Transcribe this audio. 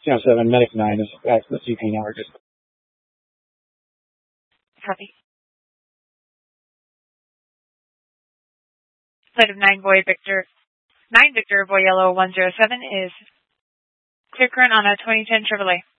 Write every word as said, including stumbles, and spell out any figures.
Channel seven, Medic nine is back to the C P now. We're just... Copy. Flight of nine Boy Victor, nine Victor Boy Yellow one zero seven is clear current on a twenty ten Chevrolet.